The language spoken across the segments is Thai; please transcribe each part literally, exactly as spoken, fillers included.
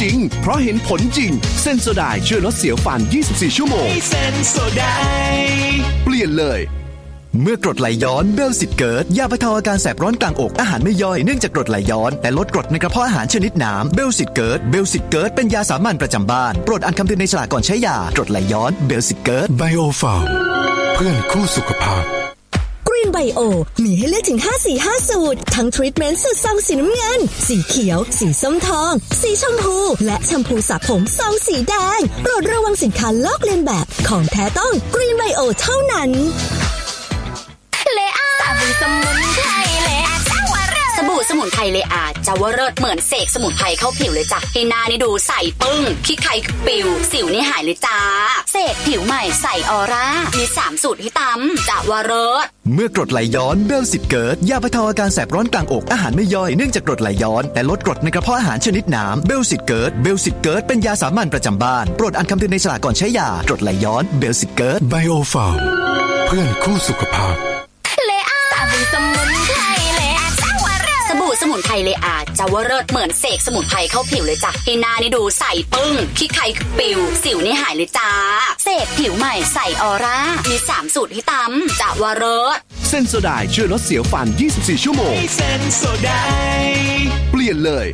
ริงเพราะเห็นผลจริงเซนโซไดช่วยลดเสียวฟันยี่สิบสี่ชั่วโมงเซนโซไดเปลี่ยนเลยเมื่อกรดไหลย้อนเบลสิตเกิร์ตยาบรรเทาอาการแสบร้อนกลางอกอาหารไม่ย่อยเนื่องจากกรดไหลย้อนแต่ลดกรดในกระเพาะอาหารชนิดน้ำเบลสิตเกิร์ตเบลสิตเกิร์ตเป็นยาสามัญประจำบ้านโปรดอ่านคำเตือนในฉลากก่อนใช้ยากรดไหลย้อนเบลสิตเกิร์ตไบโอฟาร์มเพื่อนคู่สุขภาพกรีนไบโอมีให้เลือกถึงห้าสีห้าสูตรทั้งทรีทเมนต์สูตรซองสีน้ำเงินสีเขียวสีส้มทองสีชมพูและแชมพูสระผมซองสีแดงโปรดระวังสินค้าลอกเลียนแบบของแท้ต้องกรีนไบโอเท่านั้นเลอาสบู่สมุนไพรเลอาจาวเริศสบู่สมุนไพรเลอาจาวเริศเหมือนเสกสมุนไพรเข้าผิวเลยจ้ะให้หน้านี่ดูใสปึ้งขี้ใครปิวสิวนี่หายเลยจ้าเสกผิวใหม่ใสออร่ามีสามสูตรให้ตำจาวเริศเมื่อกรดไหลย้อนเบลสิตเกิร์ตยาบรรเทาอาการแสบร้อนกลางอกอาหารไม่ย่อยเนื่องจากกรดไหลย้อนแต่ลดกรดในกระเพาะอาหารชนิดน้ำเบลสิตเกิร์ตเบลสิตเกิร์ตเป็นยาสามัญประจำบ้านโปรดอ่านคำเตือนในฉลากก่อนใช้ยากรดไหลย้อนเบลสิตเกิร์ตไบโอฟาร์มเพื่อนคู่สุขภาพเลอาสบู่สมุนไพรเลอาจาวเริศสบู่สมุนไพรเลอาจาวเริศเหมือนเสกสมุนไพรเข้าผิวเลยจ้ะให้หน้านี่ดูใสปึ้งขี้ใครปิวสิวนี่หายเลยจ้าเสกผิวใหม่ใสออร่ามีสามสูตรให้ตำจาวเริศเซนโซไดช่วยลดเสียวฟันยี่สิบสี่ชั่วโมงเซนโซไดเปลี่ยนเลย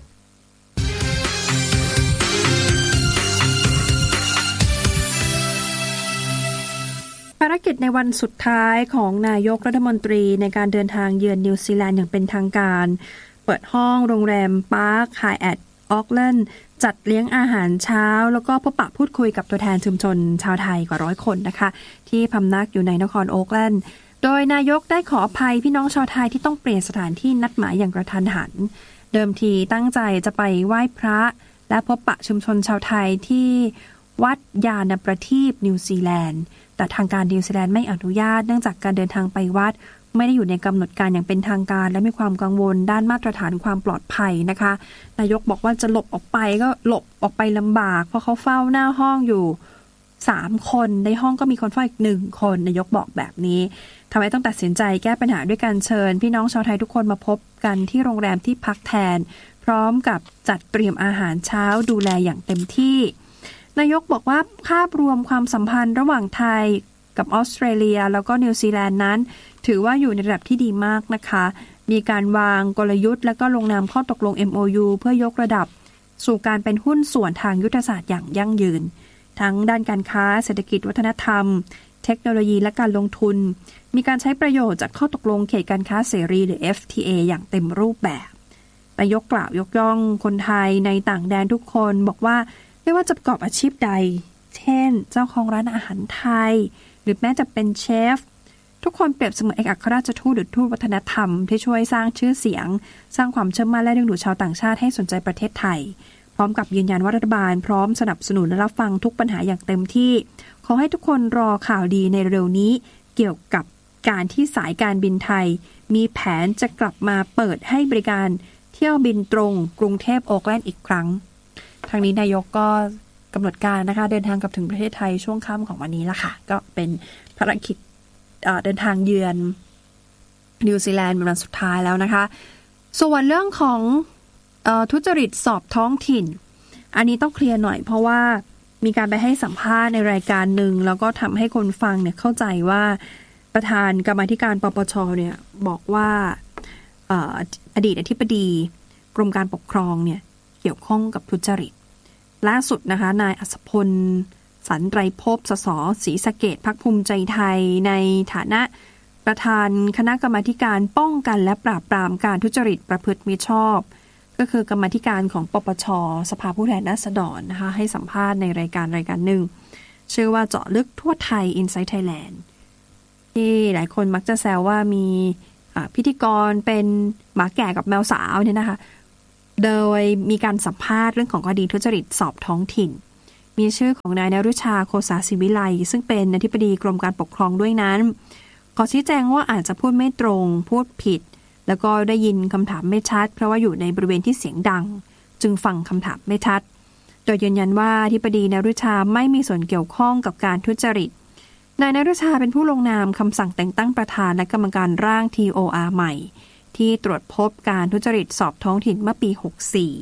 ภารกิจในวันสุดท้ายของนายกรัฐมนตรีในการเดินทางเยือนนิวซีแลนด์อย่างเป็นทางการเปิดห้องโรงแรมปาร์คไฮแอทออคแลนด์จัดเลี้ยงอาหารเช้าแล้วก็พบปะพูดคุยกับตัวแทนชุมชนชาวไทยกว่าร้อยคนนะคะที่พำนักอยู่ในนครโอ๊คแลนด์โดยนายกได้ขออภัยพี่น้องชาวไทยที่ต้องเปลี่ยนสถานที่นัดหมายอย่างกระทันหันเดิมทีตั้งใจจะไปไหว้พระและพบปะชุมชนชาวไทยที่วัดยานประทีปนิวซีแลนด์แต่ทางการนิวซีแลนด์ไม่อนุญาตเนื่องจากการเดินทางไปวัดไม่ได้อยู่ในกำหนดการอย่างเป็นทางการและมีความกังวลด้านมาตรฐานความปลอดภัยนะคะนายกบอกว่าจะหลบออกไปก็หลบออกไปลำบากเพราะเขาเฝ้าหน้าห้องอยู่สามคนในห้องก็มีคนเฝ้าอีกหนึ่งคนนายกบอกแบบนี้ทำให้ต้องตัดสินใจแก้ปัญหาด้วยการเชิญพี่น้องชาวไทยทุกคนมาพบกันที่โรงแรมที่พักแทนพร้อมกับจัดเตรียมอาหารเช้าดูแลอย่างเต็มที่นายกบอกว่าภาพรวมความสัมพันธ์ระหว่างไทยกับออสเตรเลียแล้วก็นิวซีแลนด์นั้นถือว่าอยู่ในระดับที่ดีมากนะคะมีการวางกลยุทธ์และก็ลงนามข้อตกลง เอ็ม โอ ยู เพื่อยกระดับสู่การเป็นหุ้นส่วนทางยุทธศาสตร์อย่างยั่งยืนทั้งด้านการค้าเศรษฐกิจวัฒนธรรมเทคโนโลยีและการลงทุนมีการใช้ประโยชน์จากข้อตกลงเขตการค้าเสรีหรือ เอฟ ที เอ อย่างเต็มรูปแบบนายกกล่าวยกย่องคนไทยในต่างแดนทุกคนบอกว่าไม่ว่าจะประกอบอาชีพใดเช่นเจ้าของร้านอาหารไทยหรือแม้จะเป็นเชฟทุกคนเปรียบเสมือนเอกอัครราชทูตหรือทูตวัฒนธรรมที่ช่วยสร้างชื่อเสียงสร้างความเชื่อมั่นและดึงดูดชาวต่างชาติให้สนใจประเทศไทยพร้อมกับยืนยันว่ารัฐบาลพร้อมสนับสนุนและรับฟังทุกปัญหาอย่างเต็มที่ขอให้ทุกคนรอข่าวดีในเร็วนี้เกี่ยวกับการที่สายการบินไทยมีแผนจะกลับมาเปิดให้บริการเที่ยวบินตรงกรุงเทพโอ๊คแลนด์อีกครั้งทางนี้นายกก็กำหนดการนะคะเดินทางกลับถึงประเทศไทยช่วงค่ำของวันนี้ละค่ะก็เป็นภารกิจเดินทางเยือนนิวซีแลนด์เป็นวันสุดท้ายแล้วนะคะส่วนเรื่องของเอ่อทุจริตสอบท้องถิ่นอันนี้ต้องเคลียร์หน่อยเพราะว่ามีการไปให้สัมภาษณ์ในรายการหนึ่งแล้วก็ทำให้คนฟังเนี่ยเข้าใจว่าประธานกรรมาธิการปปชเนี่ยบอกว่าเอ่ออดีตอธิบดีกรมการปกครองเนี่ยเกี่ยวข้องกับทุจริตล่าสุดนะคะนายอัศพลสันไตรภพสสศรีสะเกษพรรคภูมิใจไทยในฐานะประธานคณะกรรมาการป้องกันและปราบปรามการทุจริตประพฤติมิชอบก็คือกรรมาการของปปชสภาผู้แทนราษฎรนะคะให้สัมภาษณ์ในรายการรายการหนึ่งชื่อว่าเจาะลึกทั่วไทย Inside Thailand ที่หลายคนมักจะแซวว่ามีพิธีกรเป็นหมาแก่กับแมวสาวเนี่ยนะคะโดยมีการสัมภาษณ์เรื่องของคดีทุจริตสอบท้องถิ่นมีชื่อของนายนฤชาโคสาศิวิไลซึ่งเป็นอธิบดีกรมการปกครองด้วยนั้นขอชี้แจงว่าอาจจะพูดไม่ตรงพูดผิดแล้วก็ได้ยินคำถามไม่ชัดเพราะว่าอยู่ในบริเวณที่เสียงดังจึงฟังคำถามไม่ชัดโดยยืนยันว่าอธิบดีนฤชาไม่มีส่วนเกี่ยวข้องกับการทุจริตนายนฤชาเป็นผู้ลงนามคำสั่งแต่งตั้งประธานและกรรมการร่าง ที โอ อาร์ ใหม่ที่ตรวจพบการทุจริตสอบท้องถิ่นเมื่อปีหกสี่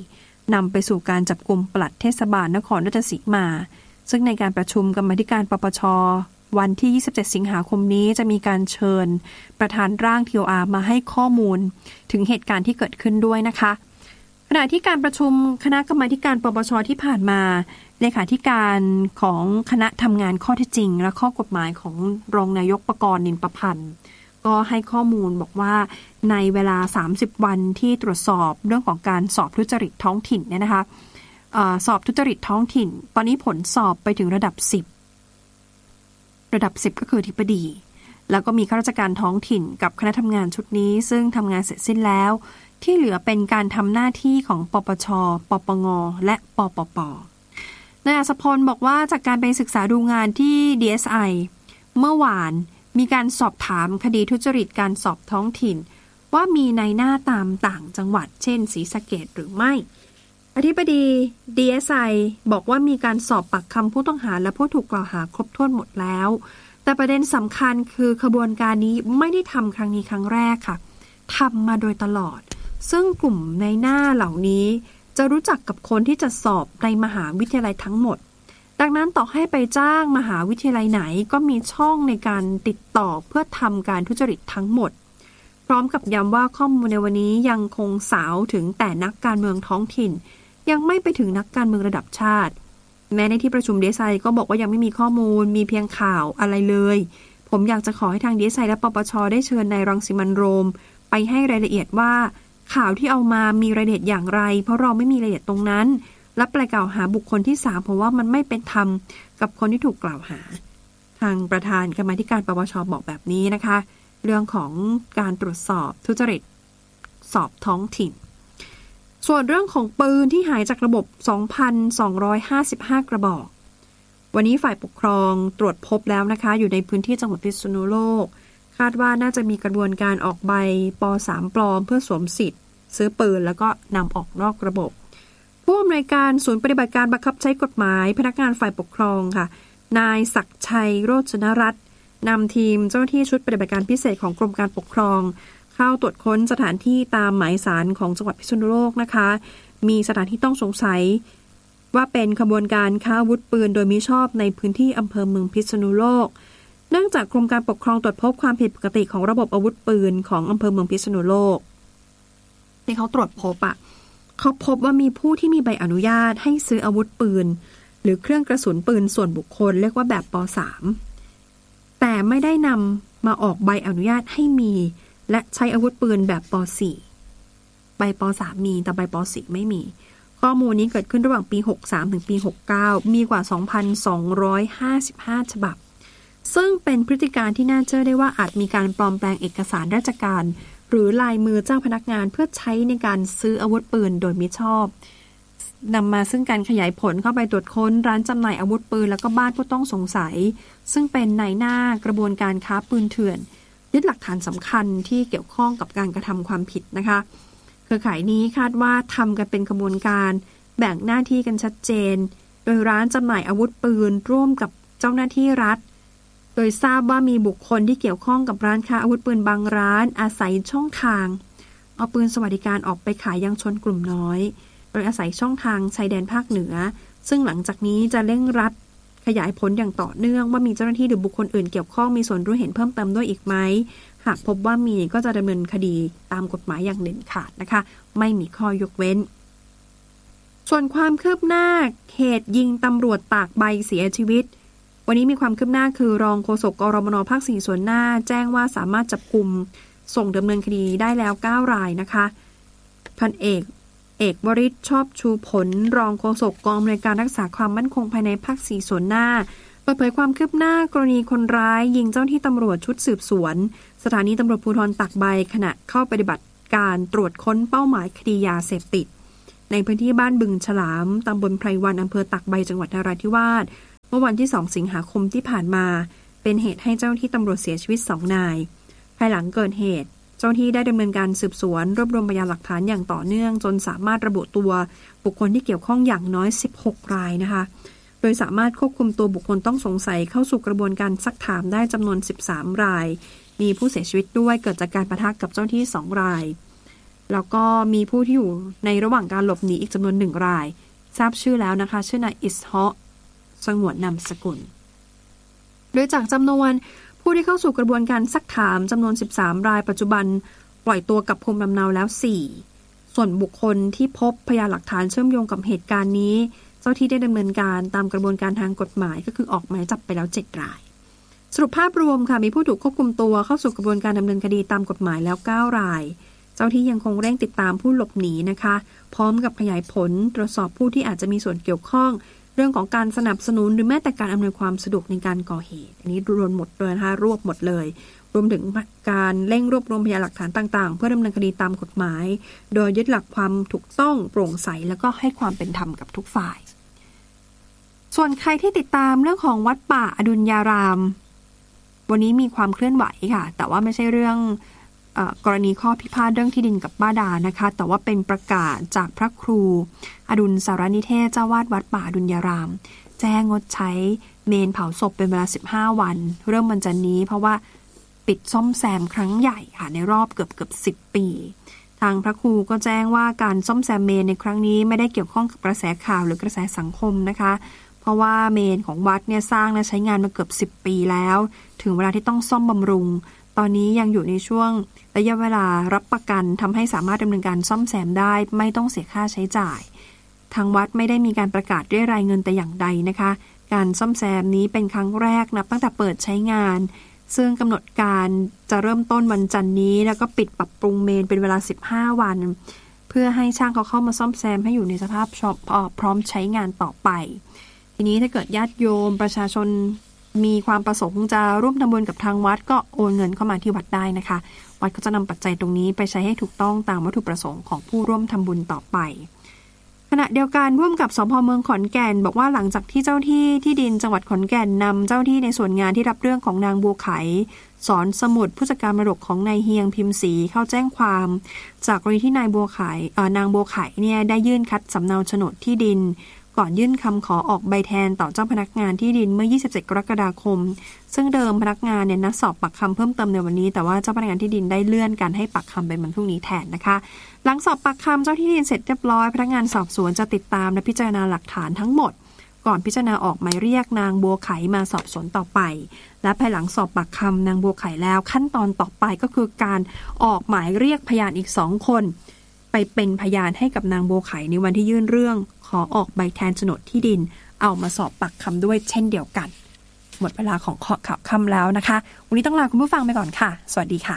นำไปสู่การจับกุมปลัดเทศบาลนครราชสีมาซึ่งในการประชุมกรรมาธิการปปช.วันที่ยี่สิบเจ็ดสิงหาคมนี้จะมีการเชิญประธานร่าง ที โอ อาร์ มาให้ข้อมูลถึงเหตุการณ์ที่เกิดขึ้นด้วยนะคะขณะที่การประชุมคณะกรรมาธิการปปช.ที่ผ่านมาเลขาธิการของคณะทำงานข้อเท็จจริงและข้อกฎหมายของรองนายกปกรณ์นินประพันธ์ก็ให้ข้อมูลบอกว่าในเวลาสามสิบวันที่ตรวจสอบเรื่องของการสอบทุจริตท้องถิ่นเนี่ยนะคะเอ่อสอบทุจริตท้องถิ่นตอนนี้ผลสอบไปถึงระดับสิบระดับสิบก็คืออธิบดีแล้วก็มีข้าราชการท้องถิ่นกับคณะทำงานชุดนี้ซึ่งทำงานเสร็จสิ้นแล้วที่เหลือเป็นการทำหน้าที่ของปปช.ปปง.และปปป.นายอัศพลบอกว่าจากการไปศึกษาดูงานที่ ดี เอส ไอ เมื่อวานมีการสอบถามคดีทุจริตการสอบท้องถิ่นว่ามีในหน้าตามต่างจังหวัดเช่นศรีสะเกษหรือไม่อธิบดี ดี เอส ไอ บอกว่ามีการสอบปากคำผู้ต้องหาและผู้ถูกกล่าวหาครบถ้วนหมดแล้วแต่ประเด็นสำคัญคือขบวนการนี้ไม่ได้ทำครั้งนี้ครั้งแรกค่ะทำมาโดยตลอดซึ่งกลุ่มในหน้าเหล่านี้จะรู้จักกับคนที่จะสอบในมหาวิทยาลัยทั้งหมดดังนั้นต่อให้ไปจ้างมหาวิทยาลัยไหนก็มีช่องในการติดต่อเพื่อทำการทุจริตทั้งหมดพร้อมกับย้ำว่าข้อมูลในวันนี้ยังคงสาวถึงแต่นักการเมืองท้องถิ่นยังไม่ไปถึงนักการเมืองระดับชาติแม้ในที่ประชุม ดี เอส ไอ ก็บอกว่ายังไม่มีข้อมูลมีเพียงข่าวอะไรเลยผมอยากจะขอให้ทาง ดี เอส ไอ และปปช.ได้เชิญนายรังสิมันต์โรมไปให้รายละเอียดว่าข่าวที่เอามามีรายละเอียดอย่างไรเพราะเราไม่มีรายละเอียดตรงนั้นและไปกล่าวหาบุคคลที่สามเพราะว่ามันไม่เป็นธรรมกับคนที่ถูกกล่าวหาทางประธานกรรมาธิการปปช.บอกแบบนี้นะคะเรื่องของการตรวจสอบทุจริตสอบท้องถิ่นส่วนเรื่องของปืนที่หายจากระบบ สองพันสองร้อยห้าสิบห้า กระบอกวันนี้ฝ่ายปกครองตรวจพบแล้วนะคะอยู่ในพื้นที่จังหวัดพิษณุโลกคาดว่าน่าจะมีกระบวนการออกใบป สาม ปลอมเพื่อสวมสิทธิ์ซื้อปืนแล้วก็นำออกนอกระบบผู้อำนวยการศูนย์ปฏิบัติการบังคับใช้กฎหมายพนักงานฝ่ายปกครองค่ะนายศักดิ์ชัยโรจนรัตน์นำทีมเจ้าหน้าที่ชุดปฏิบัติการพิเศษของกรมการปกครองเข้าตรวจค้นสถานที่ตามหมายสารของจังหวัดพิษณุโลกนะคะมีสถานที่ต้องสงสัยว่าเป็นขบวนการค้าอาวุธปืนโดยมิชอบในพื้นที่อำเภอเมืองพิษณุโลกเนื่องจากกรมการปกครองตรวจพบความผิดปกติของระบบอาวุธปืนของอำเภอเมืองพิษณุโลกที่เขาตรวจพบอ่ะเขาพบว่ามีผู้ที่มีใบอนุญาตให้ซื้ออาวุธปืนหรือเครื่องกระสุนปืนส่วนบุคคลเรียกว่าแบบป สาม แต่ไม่ได้นำมาออกใบอนุญาตให้มีและใช้อาวุธปืนแบบป สี่ ใบป สาม มีแต่ใบป สี่ ไม่มีข้อมูลนี้เกิดขึ้นระหว่างปีหกสามถึงปีหกเก้ามีกว่า สองพันสองร้อยห้าสิบห้า ฉบับซึ่งเป็นพฤติการที่น่าเชื่อได้ว่าอาจมีการปลอมแปลงเอกสารราชการหรือลายมือเจ้าพนักงานเพื่อใช้ในการซื้ออาวุธปืนโดยมิชอบนำมาซึ่งการขยายผลเข้าไปตรวจค้นร้านจำหน่ายอาวุธปืนแล้วก็บ้านผู้ต้องสงสัยซึ่งเป็นนายหน้ากระบวนการค้าปืนเถื่อนยึดหลักฐานสำคัญที่เกี่ยวข้องกับการกระทำความผิดนะคะเครือข่ายนี้คาดว่าทำกันเป็นกระบวนการแบ่งหน้าที่กันชัดเจนโดยร้านจำหน่ายอาวุธปืนร่วมกับเจ้าหน้าที่รัฐโดยทราบว่ามีบุคคลที่เกี่ยวข้องกับร้านค้าอาวุธปืนบางร้านอาศัยช่องทางเอาปืนสวัสดิการออกไปขายยังชนกลุ่มน้อยโดยอาศัยช่องทางชายแดนภาคเหนือซึ่งหลังจากนี้จะเร่งรัดขยายผลอย่างต่อเนื่องว่ามีเจ้าหน้าที่หรือบุคคลอื่นเกี่ยวข้องมีส่วนรู้เห็นเพิ่มเติมด้วยอีกไหมหากพบว่ามีก็จะดำเนินคดีตามกฎหมายอย่างเด็ดขาดนะคะไม่มีข้อยกเว้นส่วนความคืบหน้าเหตุยิงตำรวจตากใบเสียชีวิตวันนี้มีความคืบหน้าคือรองโฆษกกรมน.ภาคสี่ส่วนหน้าแจ้งว่าสามารถจับกุมส่งดำเนินคดีได้แล้วเก้ารายนะคะพันเอกเอกวริศชอบชูผลรองโฆษกกองอำนวยการรักษาความมั่นคงภายในภาคสี่ส่วนหน้าเปิดเผยความคืบหน้ากรณีคนร้ายยิงเจ้าหน้าที่ตำรวจชุดสืบสวนสถานีตำรวจภูธรตากใบขณะเข้าปฏิบัติการตรวจค้นเป้าหมายคดียาเสพติดในพื้นที่บ้านบึงฉลามตำบลไพรวันอำเภอตากใบจังหวัดนราธิวาสเมื่อวันที่สองสิงหาคมที่ผ่านมาเป็นเหตุให้เจ้าหน้าที่ตำรวจเสียชีวิตสองนายภายหลังเกิดเหตุเจ้าหน้าที่ได้ดำเนินการสืบสวนรวบรวมพยานหลักฐานอย่างต่อเนื่องจนสามารถระบุตัวบุคคลที่เกี่ยวข้องอย่างน้อยสิบหกรายนะคะโดยสามารถควบคุมตัวบุคคลต้องสงสัยเข้าสู่กระบวนการซักถามได้จำนวนสิบสามรายมีผู้เสียชีวิตด้วยเกิดจากการปะทะกับเจ้าหน้าที่สองรายแล้วก็มีผู้ที่อยู่ในระหว่างการหลบหนีอีกจำนวนหนึ่งรายทราบชื่อแล้วนะคะชื่อนายอิสฮะสงวนนามสกุลโดยจากจำนวนผู้ที่เข้าสู่กระบวนการซักถามจำนวนสิบสามรายปัจจุบันปล่อยตัวกับภูมิลำเนาแล้วสี่ส่วนบุคคลที่พบพยานหลักฐานเชื่อมโยงกับเหตุการณ์นี้เจ้าที่ได้ดำเนินการตามกระบวนการทางกฎหมายก็คือออกหมายจับไปแล้วเจ็ดรายสรุปภาพรวมค่ะมีผู้ถูกควบคุมตัวเข้าสู่กระบวนการดำเนินคดีตามกฎหมายแล้วเก้ารายเจ้าที่ยังคงเร่งติดตามผู้หลบหนีนะคะพร้อมกับขยายผลตรวจสอบผู้ที่อาจจะมีส่วนเกี่ยวข้องเรื่องของการสนับสนุนหรือแม้แต่การอำนวยความสะดวกในการก่อเหตุอันนี้รวมหมดเลยนะคะรวบหมดเลยรวมถึงการเร่งรวบรวมพยานหลักฐานต่างๆเพื่อดำเนินคดีตามกฎหมายโดยยึดหลักความถูกต้องโปร่งใสแล้วก็ให้ความเป็นธรรมกับทุกฝ่ายส่วนใครที่ติดตามเรื่องของวัดป่าอดุลยารามวันนี้มีความเคลื่อนไหวค่ะแต่ว่าไม่ใช่เรื่องเอ่อกรณีข้อพิพาทเรื่องที่ดินกับบ้าดานะคะแต่ว่าเป็นประกาศจากพระครูอดุลสารนิเทศเจ้าวาดวัดป่าอดุลยารามแจ้งงดใช้เมนเผาศพเป็นเวลาสิบห้าวันเริ่มวันจันทร์นี้เพราะว่าปิดซ่อมแซมครั้งใหญ่ค่ะในรอบเกือบเกือบสิบปีทางพระครูก็แจ้งว่าการซ่อมแซมเมนในครั้งนี้ไม่ได้เกี่ยวข้องกับกระแสข่าวหรือกระแสสังคมนะคะเพราะว่าเมนของวัดเนี่ยสร้างและใช้งานมาเกือบสิบปีแล้วถึงเวลาที่ต้องซ่อมบำรุงตอนนี้ยังอยู่ในช่วงระยะเวลารับประกันทำให้สามารถดำเนินการซ่อมแซมได้ไม่ต้องเสียค่าใช้จ่ายทางวัดไม่ได้มีการประกาศเรียรายเงินแต่อย่างใดนะคะการซ่อมแซมนี้เป็นครั้งแรกนับตั้งแต่เปิดใช้งานซึ่งกำหนดการจะเริ่มต้นวันจันทร์นี้แล้วก็ปิดปรับปรุงเมนเป็นเวลาสิบห้าวันเพื่อให้ช่างเขาเข้ามาซ่อมแซมให้อยู่ในสภาพพร้อมใช้งานต่อไปทีนี้ถ้าเกิดญาติโยมประชาชนมีความประสงค์จะร่วมทำบุญกับทางวัดก็โอนเงินเข้ามาที่วัดได้นะคะวัดก็จะนำปัจจัยตรงนี้ไปใช้ให้ถูกต้องตามวัตถุประสงค์ของผู้ร่วมทำบุญต่อไปขณะเดียวกันร่วมกับสภ.เมืองขอนแก่นบอกว่าหลังจากที่เจ้าที่ที่ดินจังหวัดขอนแก่นนำเจ้าที่ในส่วนงานที่รับเรื่องของนางบัวไขสอนสมุทรผู้จัดการมรดกของนายเฮียงพิมพ์ศรีเข้าแจ้งความจากกรณีที่นายบัวไขเอ่อนางบัวไขเนี่ยได้ยื่นคัดสำเนาโฉนดที่ดินก่อนยื่นคำขอออกใบแทนต่อเจ้าพนักงานที่ดินเมื่อยี่สิบเจ็ดกรกฎาคมซึ่งเดิมพนักงานเนี่ยนัดสอบปากคำเพิ่มเติมในวันนี้แต่ว่าเจ้าพนักงานที่ดินได้เลื่อนการให้ปากคำเป็นวันพรุ่งนี้แทนนะคะหลังสอบปากคำเจ้าที่ดินเสร็จเรียบร้อยพนักงานสอบสวนจะติดตามและพิจารณาหลักฐานทั้งหมดก่อนพิจารณาออกหมายเรียกนางบัวไขมาสอบสวนต่อไปและภายหลังสอบปากคำนางบัวไขแล้วขั้นตอนต่อไปก็คือการออกหมายเรียกพยานอีกสองคนไปเป็นพยานให้กับนางบัวไขในวันที่ยื่นเรื่องขอออกใบแทนโฉนดที่ดินเอามาสอบปากคำด้วยเช่นเดียวกันหมดเวลาของข้อข่าวค่ำแล้วนะคะวันนี้ต้องลาคุณผู้ฟังไปก่อนค่ะสวัสดีค่ะ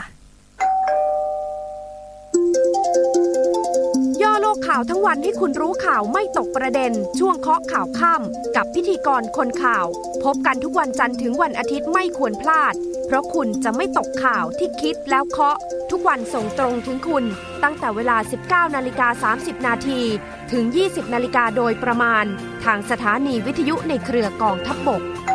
ย่อโลกข่าวทั้งวันให้คุณรู้ข่าวไม่ตกประเด็นช่วงเคาะข่าวค่ำกับพิธีกรคนข่าวพบกันทุกวันจันทร์ถึงวันอาทิตย์ไม่ควรพลาดเพราะคุณจะไม่ตกข่าวที่คิดแล้วเคาะทุกวันส่งตรงถึงคุณตั้งแต่เวลา สิบเก้านาฬิกาสามสิบนาทีถึง ยี่สิบนาฬิกาโดยประมาณทางสถานีวิทยุในเครือกองทัพบก